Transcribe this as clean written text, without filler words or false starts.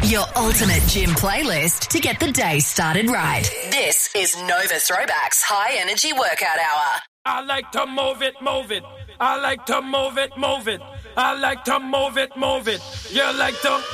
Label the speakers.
Speaker 1: Your ultimate gym playlist to get the day started right. This is Nova Throwback's High Energy Workout Hour.
Speaker 2: I like to move it, move it. I like to move it, move it. I like to move it, move it. You like to...